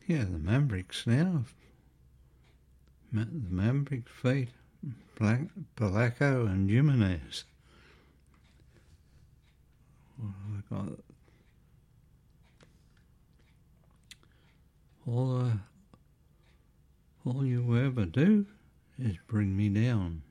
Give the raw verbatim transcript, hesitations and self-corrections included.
Yeah, the Mavericks now. Ma- the Mavericks feet Black, Polacco and Jimenez. Well, I got all, uh, all you ever do is bring me down.